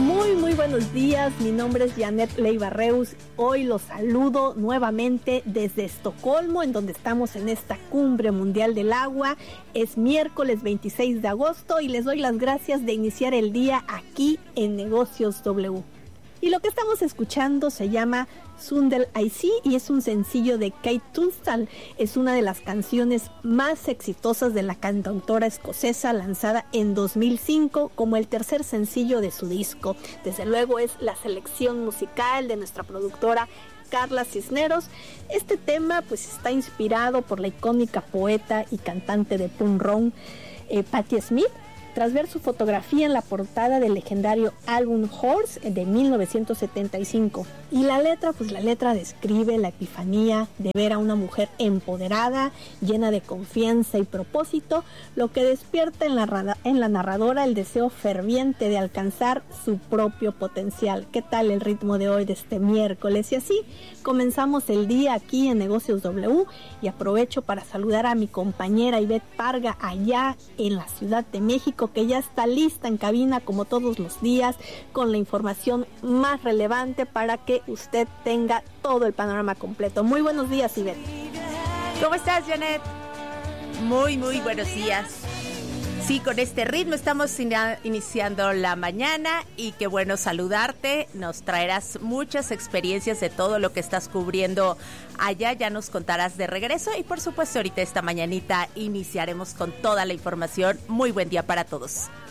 Muy buenos días, mi nombre es Janet Leiva Reus. Hoy los saludo nuevamente desde Estocolmo, en donde estamos en esta cumbre mundial del agua. Es miércoles 26 de agosto y les doy las gracias de iniciar el día aquí en Negocios W. Y lo que estamos escuchando se llama Sundel I See y es un sencillo de Kate Tunstall. Es una de las canciones más exitosas de la cantautora escocesa, lanzada en 2005 como el tercer sencillo de su disco. Desde luego es la selección musical de nuestra productora Carla Cisneros. Este tema pues está inspirado por la icónica poeta y cantante de punk rock Patti Smith. Tras ver su fotografía en la portada del legendario álbum Horse de 1975. Y la letra describe la epifanía de ver a una mujer empoderada, llena de confianza y propósito, lo que despierta en la narradora el deseo ferviente de alcanzar su propio potencial. ¿Qué tal el ritmo de hoy de este miércoles? Y así comenzamos el día aquí en Negocios W y aprovecho para saludar a mi compañera Ivette Parga allá en la Ciudad de México, que ya está lista en cabina como todos los días con la información más relevante para que usted tenga todo el panorama completo. Muy buenos días, Ivette. ¿Cómo estás, Janet? Muy buenos días. Sí, con este ritmo estamos iniciando la mañana y qué bueno saludarte. Nos traerás muchas experiencias de todo lo que estás cubriendo allá. Ya nos contarás de regreso y por supuesto ahorita esta mañanita iniciaremos con toda la información. Muy buen día para todos.